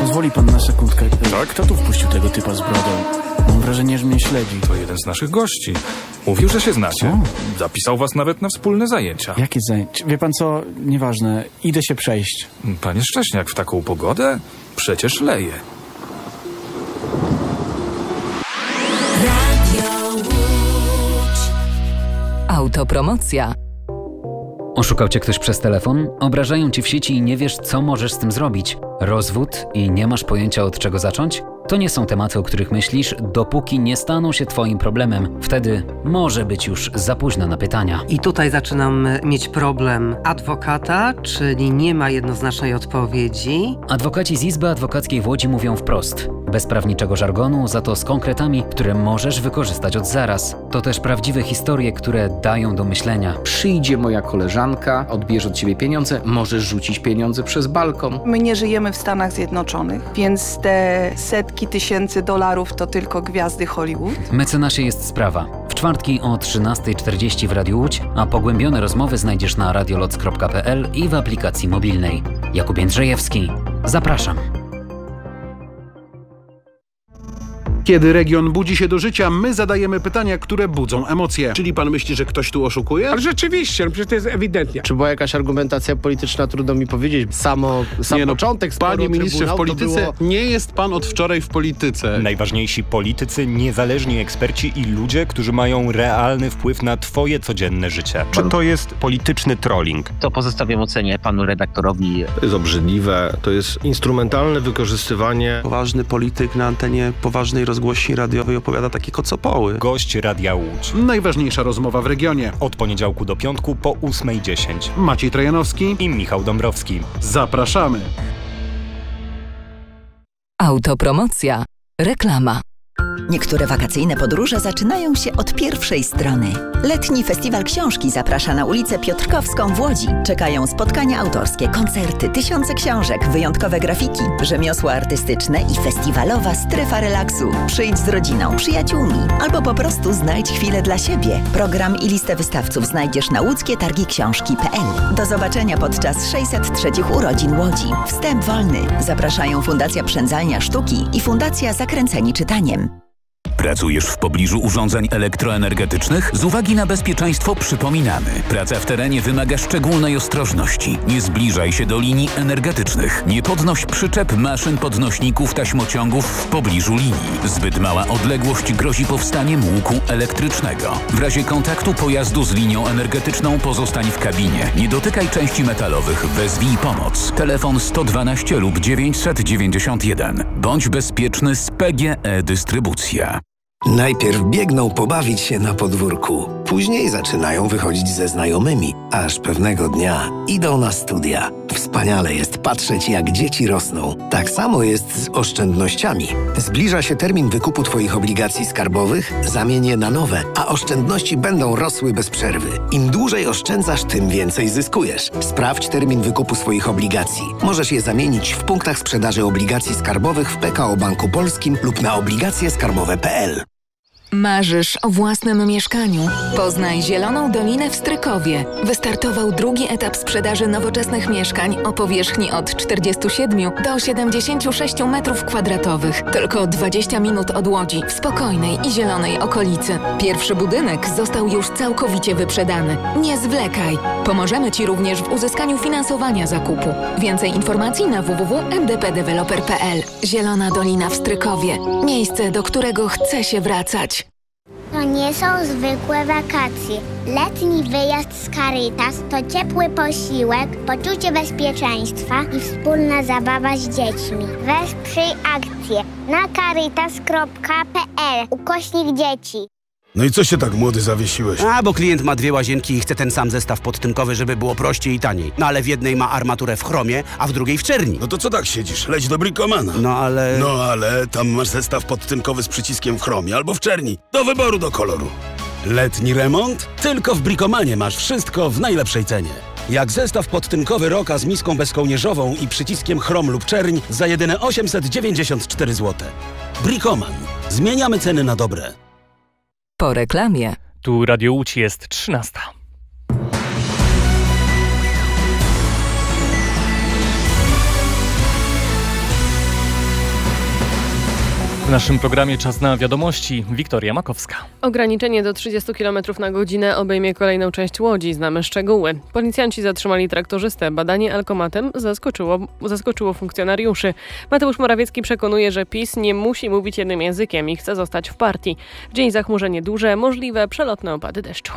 Pozwoli pan na sekundkę. Tak? Kto tu wpuścił tego typa z brodą? Mam wrażenie, że mnie śledzi. To jeden z naszych gości. Mówił, że się znacie. Co? Zapisał was nawet na wspólne zajęcia. Jakie zajęcie? Wie pan co? Nieważne. Idę się przejść. Panie Szcześniak, w taką pogodę? Przecież leje. Autopromocja. Oszukał cię ktoś przez telefon? Obrażają ci w sieci i nie wiesz, co możesz z tym zrobić? Rozwód i nie masz pojęcia, od czego zacząć? To nie są tematy, o których myślisz, dopóki nie staną się twoim problemem. Wtedy może być już za późno na pytania. I tutaj zaczynam mieć problem adwokata, czyli nie ma jednoznacznej odpowiedzi. Adwokaci z Izby Adwokackiej w Łodzi mówią wprost. Bez prawniczego żargonu, za to z konkretami, które możesz wykorzystać od zaraz. To też prawdziwe historie, które dają do myślenia. Przyjdzie moja koleżanka, odbierze od ciebie pieniądze, możesz rzucić pieniądze przez balkon. My nie żyjemy w Stanach Zjednoczonych, więc te setki tysięcy dolarów to tylko gwiazdy Hollywood. Mecenasie jest sprawa. W czwartki o 13:40 w Radiu Łódź, a pogłębione rozmowy znajdziesz na radioloc.pl i w aplikacji mobilnej. Jakub Jędrzejewski. Zapraszam. Kiedy region budzi się do życia, my zadajemy pytania, które budzą emocje. Czyli pan myśli, że ktoś tu oszukuje? Ale rzeczywiście, przecież to jest ewidentnie. Czy była jakaś argumentacja polityczna, trudno mi powiedzieć. Sam początek sporu Panie ministrze, w polityce nie jest pan od wczoraj w polityce. Najważniejsi politycy, niezależni eksperci i ludzie, którzy mają realny wpływ na twoje codzienne życie. Czy to jest polityczny trolling? To pozostawiam ocenie panu redaktorowi. To jest obrzydliwe, to jest instrumentalne wykorzystywanie. Poważny polityk na antenie poważnej rozgłośni radiowej opowiada takie kocopoły. Gość Radia Łódź. Najważniejsza rozmowa w regionie. Od poniedziałku do piątku po 8:10. Maciej Trojanowski i Michał Dąbrowski. Zapraszamy. Autopromocja. Reklama. Niektóre wakacyjne podróże zaczynają się od pierwszej strony. Letni Festiwal Książki zaprasza na ulicę Piotrkowską w Łodzi. Czekają spotkania autorskie, koncerty, tysiące książek, wyjątkowe grafiki, rzemiosła artystyczne i festiwalowa strefa relaksu. Przyjdź z rodziną, przyjaciółmi albo po prostu znajdź chwilę dla siebie. Program i listę wystawców znajdziesz na łódzkietargiksiążki.pl. Do zobaczenia podczas 603 urodzin Łodzi. Wstęp wolny. Zapraszają Fundacja Przędzalnia Sztuki i Fundacja Zakręceni Czytaniem. Pracujesz w pobliżu urządzeń elektroenergetycznych? Z uwagi na bezpieczeństwo przypominamy. Praca w terenie wymaga szczególnej ostrożności. Nie zbliżaj się do linii energetycznych. Nie podnoś przyczep, maszyn, podnośników, taśmociągów w pobliżu linii. Zbyt mała odległość grozi powstaniem łuku elektrycznego. W razie kontaktu pojazdu z linią energetyczną pozostań w kabinie. Nie dotykaj części metalowych. Wezwij pomoc. Telefon 112 lub 991. Bądź bezpieczny z PGE Dystrybucja. Najpierw biegną pobawić się na podwórku, później zaczynają wychodzić ze znajomymi, aż pewnego dnia idą na studia. Wspaniale jest patrzeć, jak dzieci rosną. Tak samo jest z oszczędnościami. Zbliża się termin wykupu Twoich obligacji skarbowych, zamień je na nowe, a oszczędności będą rosły bez przerwy. Im dłużej oszczędzasz, tym więcej zyskujesz. Sprawdź termin wykupu swoich obligacji. Możesz je zamienić w punktach sprzedaży obligacji skarbowych w PKO Banku Polskim lub na obligacjeskarbowe.pl. Marzysz o własnym mieszkaniu? Poznaj Zieloną Dolinę w Strykowie. Wystartował drugi etap sprzedaży nowoczesnych mieszkań o powierzchni od 47 do 76 m2. Tylko 20 minut od Łodzi, w spokojnej i zielonej okolicy. Pierwszy budynek został już całkowicie wyprzedany. Nie zwlekaj! Pomożemy Ci również w uzyskaniu finansowania zakupu. Więcej informacji na www.mdpdeveloper.pl. Zielona Dolina w Strykowie. Miejsce, do którego chce się wracać. To nie są zwykłe wakacje. Letni wyjazd z Caritas to ciepły posiłek, poczucie bezpieczeństwa i wspólna zabawa z dziećmi. Wesprzyj akcję na caritas.pl/dzieci. No i co się tak młody zawiesiłeś? Bo klient ma 2 łazienki i chce ten sam zestaw podtynkowy, żeby było prościej i taniej. No ale w jednej ma armaturę w chromie, a w drugiej w czerni. No to co tak siedzisz? Leć do Bricomana. No ale tam masz zestaw podtynkowy z przyciskiem w chromie albo w czerni. Do wyboru, do koloru. Letni remont? Tylko w Bricomanie masz wszystko w najlepszej cenie. Jak zestaw podtynkowy Roka z miską bezkołnierzową i przyciskiem chrom lub czerń za jedyne 894 zł. Bricoman. Zmieniamy ceny na dobre. Po reklamie. Tu Radio Łódź, jest 13. naszym programie czas na wiadomości. Wiktoria Makowska. Ograniczenie do 30 km na godzinę obejmie kolejną część Łodzi. Znamy szczegóły. Policjanci zatrzymali traktorzystę. Badanie alkomatem zaskoczyło funkcjonariuszy. Mateusz Morawiecki przekonuje, że PiS nie musi mówić jednym językiem i chce zostać w partii. W dzień zachmurzenie duże, możliwe przelotne opady deszczu.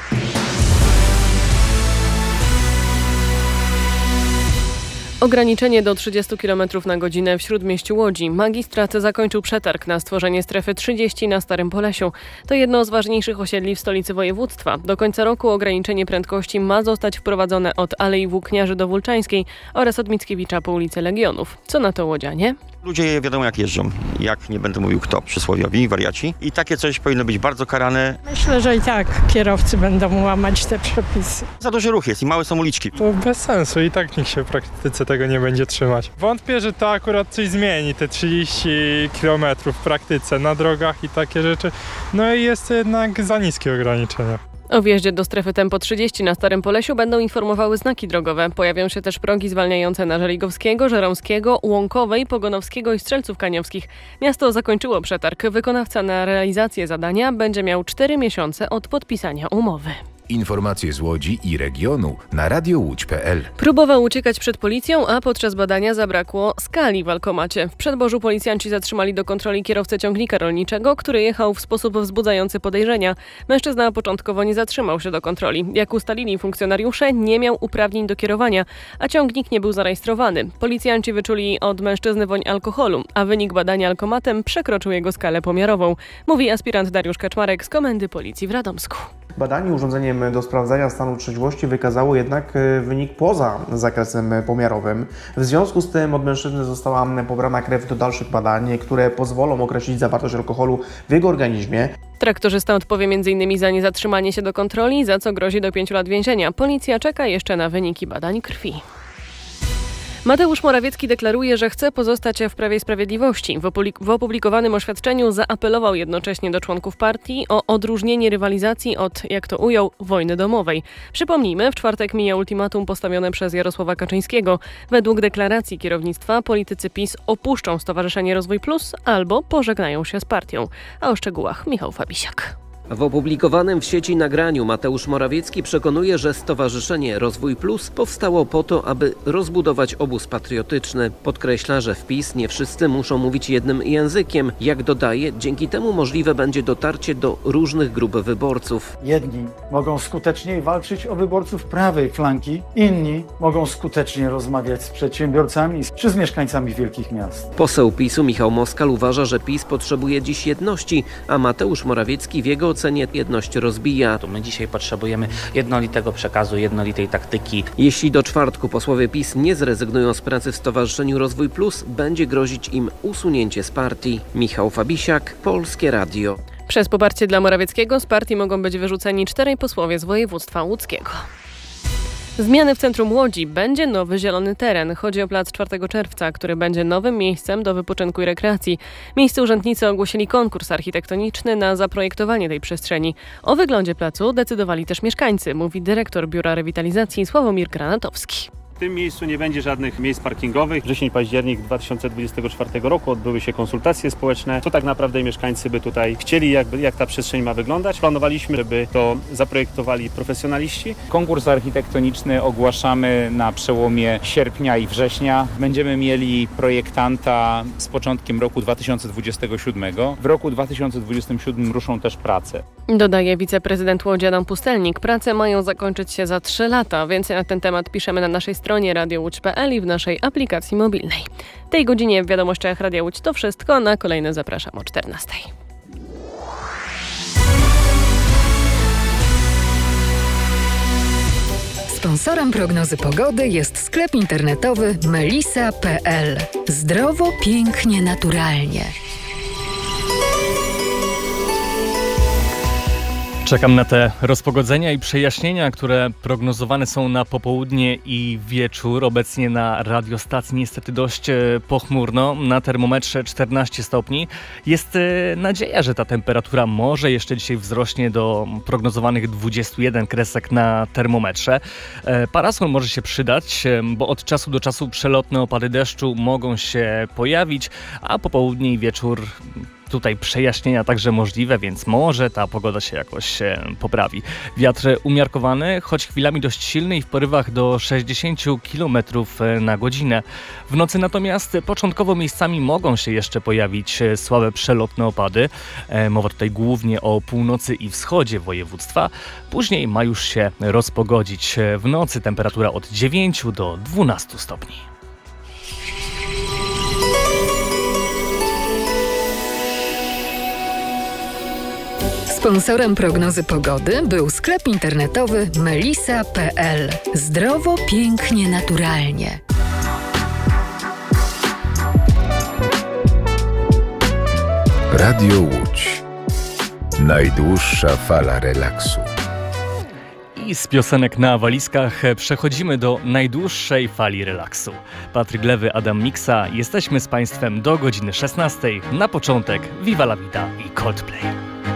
Ograniczenie do 30 km na godzinę w śródmieściu Łodzi. Magistrat zakończył przetarg na stworzenie strefy 30 na Starym Polesiu. To jedno z ważniejszych osiedli w stolicy województwa. Do końca roku ograniczenie prędkości ma zostać wprowadzone od Alei Włókniarzy do Wólczańskiej oraz od Mickiewicza po ulicy Legionów. Co na to łodzianie? Ludzie wiadomo jak jeżdżą, jak nie będę mówił kto, przysłowiowi, wariaci. I takie coś powinno być bardzo karane. Myślę, że i tak kierowcy będą łamać te przepisy. Za duży ruch jest i małe są uliczki. To bez sensu i tak nikt się w praktyce tego nie będzie trzymać. Wątpię, że to akurat coś zmieni, te 30 km w praktyce na drogach i takie rzeczy. No i jest jednak za niskie ograniczenia. O wjeździe do strefy tempo 30 na Starym Polesiu będą informowały znaki drogowe. Pojawią się też progi zwalniające na Żeligowskiego, Żeromskiego, Łąkowej, Pogonowskiego i Strzelców Kaniowskich. Miasto zakończyło przetarg. Wykonawca na realizację zadania będzie miał 4 miesiące od podpisania umowy. Informacje z Łodzi i regionu na radiołódź.pl. Próbował uciekać przed policją, a podczas badania zabrakło skali w alkomacie. W Przedborzu policjanci zatrzymali do kontroli kierowcę ciągnika rolniczego, który jechał w sposób wzbudzający podejrzenia. Mężczyzna początkowo nie zatrzymał się do kontroli. Jak ustalili funkcjonariusze, nie miał uprawnień do kierowania, a ciągnik nie był zarejestrowany. Policjanci wyczuli od mężczyzny woń alkoholu, a wynik badania alkomatem przekroczył jego skalę pomiarową, mówi aspirant Dariusz Kaczmarek z Komendy Policji w Radomsku. Badanie urządzeniem do sprawdzania stanu trzeźwości wykazało jednak wynik poza zakresem pomiarowym. W związku z tym od mężczyzny została pobrana krew do dalszych badań, które pozwolą określić zawartość alkoholu w jego organizmie. Traktorzysta odpowie m.in. za niezatrzymanie się do kontroli, za co grozi do 5 lat więzienia. Policja czeka jeszcze na wyniki badań krwi. Mateusz Morawiecki deklaruje, że chce pozostać w Prawie i Sprawiedliwości. W opublikowanym oświadczeniu zaapelował jednocześnie do członków partii o odróżnienie rywalizacji od, jak to ujął, wojny domowej. Przypomnijmy, w czwartek mija ultimatum postawione przez Jarosława Kaczyńskiego. Według deklaracji kierownictwa politycy PiS opuszczą Stowarzyszenie Rozwój Plus albo pożegnają się z partią. A o szczegółach Michał Fabisiak. W opublikowanym w sieci nagraniu Mateusz Morawiecki przekonuje, że Stowarzyszenie Rozwój Plus powstało po to, aby rozbudować obóz patriotyczny. Podkreśla, że w PiS nie wszyscy muszą mówić jednym językiem. Jak dodaje, dzięki temu możliwe będzie dotarcie do różnych grup wyborców. Jedni mogą skuteczniej walczyć o wyborców prawej flanki, inni mogą skutecznie rozmawiać z przedsiębiorcami czy z mieszkańcami wielkich miast. Poseł PiS-u Michał Moskal uważa, że PiS potrzebuje dziś jedności, a Mateusz Morawiecki w jego ocenie jedność rozbija. My dzisiaj potrzebujemy jednolitego przekazu, jednolitej taktyki. Jeśli do czwartku posłowie PiS nie zrezygnują z pracy w Stowarzyszeniu Rozwój Plus, będzie grozić im usunięcie z partii. Michał Fabisiak, Polskie Radio. Przez poparcie dla Morawieckiego z partii mogą być wyrzuceni 4 posłowie z województwa łódzkiego. Zmiany w centrum Łodzi. Będzie nowy zielony teren. Chodzi o plac 4 czerwca, który będzie nowym miejscem do wypoczynku i rekreacji. Miejscy urzędnicy ogłosili konkurs architektoniczny na zaprojektowanie tej przestrzeni. O wyglądzie placu decydowali też mieszkańcy, mówi dyrektor Biura Rewitalizacji Sławomir Granatowski. W tym miejscu nie będzie żadnych miejsc parkingowych. Wrzesień-październik 2024 roku odbyły się konsultacje społeczne. Co tak naprawdę mieszkańcy by tutaj chcieli, jak ta przestrzeń ma wyglądać. Planowaliśmy, żeby to zaprojektowali profesjonaliści. Konkurs architektoniczny ogłaszamy na przełomie sierpnia i września. Będziemy mieli projektanta z początkiem roku 2027. W roku 2027 ruszą też prace. Dodaje wiceprezydent Łodzi Adam Pustelnik. Prace mają zakończyć się za 3 lata. Więcej na ten temat piszemy na naszej stronie radiołódź.pl i w naszej aplikacji mobilnej. W tej godzinie w Wiadomościach Radia Łódź to wszystko. Na kolejne zapraszam o 14:00. Sponsorem prognozy pogody jest sklep internetowy melisa.pl. Zdrowo, pięknie, naturalnie. Czekam na te rozpogodzenia i przejaśnienia, które prognozowane są na popołudnie i wieczór. Obecnie na radiostacji niestety dość pochmurno, na termometrze 14 stopni. Jest nadzieja, że ta temperatura może jeszcze dzisiaj wzrośnie do prognozowanych 21 kresek na termometrze. Parasol może się przydać, bo od czasu do czasu przelotne opady deszczu mogą się pojawić, a popołudnie i wieczór tutaj przejaśnienia także możliwe, więc może ta pogoda się jakoś poprawi. Wiatr umiarkowany, choć chwilami dość silny i w porywach do 60 km na godzinę. W nocy natomiast początkowo miejscami mogą się jeszcze pojawić słabe przelotne opady. Mowa tutaj głównie o północy i wschodzie województwa. Później ma już się rozpogodzić. W nocy temperatura od 9 do 12 stopni. Sponsorem prognozy pogody był sklep internetowy melisa.pl. Zdrowo, pięknie, naturalnie. Radio Łódź. Najdłuższa fala relaksu. I z piosenek na walizkach przechodzimy do najdłuższej fali relaksu. Patryk Lewy, Adam Miksa. Jesteśmy z Państwem do godziny 16. Na początek Viva la Vida i Coldplay.